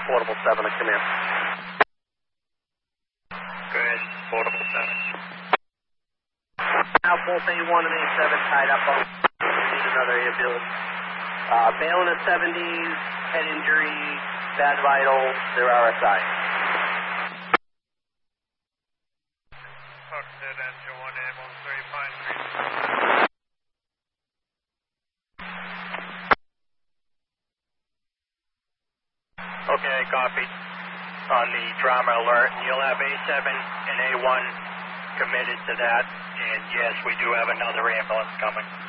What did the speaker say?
Portable 7 to come in. Go ahead, Portable 7. Now both A1 and A7 tied up on need another ambulance. Male in his 70s, head injury, bad vitals, they're RSI. Tuxedo Engine 1 ambulance 3 Pine Street. Okay, copy. On the trauma alert, you'll have A7 and A1 committed to that, and yes, we do have another ambulance coming.